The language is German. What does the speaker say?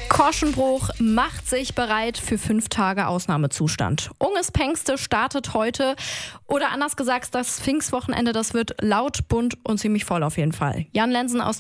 Korschenbruch macht sich bereit für 5 Tage Ausnahmezustand. Unges Pengste startet heute, oder anders gesagt, das Pfingstwochenende, das wird laut, bunt und ziemlich voll auf jeden Fall. Jan Lensen aus